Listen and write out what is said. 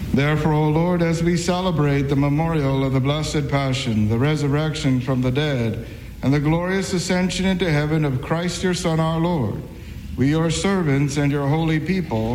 Therefore, O Lord, as we celebrate the memorial of the Blessed Passion, the resurrection from the dead, and the glorious ascension into heaven of Christ your Son, our Lord, we, your servants and your holy people,